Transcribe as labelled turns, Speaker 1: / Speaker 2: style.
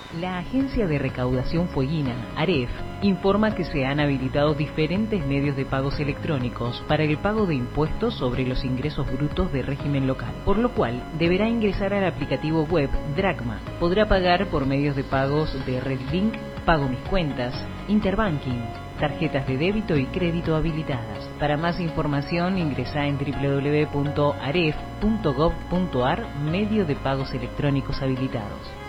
Speaker 1: La Agencia de Recaudación Fueguina, AREF, informa que se han habilitado diferentes medios de pagos electrónicos para el pago de impuestos sobre los ingresos brutos de régimen local, por lo cual deberá ingresar al aplicativo web Dracma. Podrá pagar por medios de pagos de RedLink, Pago Mis Cuentas, Interbanking, tarjetas de débito y crédito habilitadas. Para más información ingresa en www.aref.gov.ar, medio de pagos electrónicos habilitados.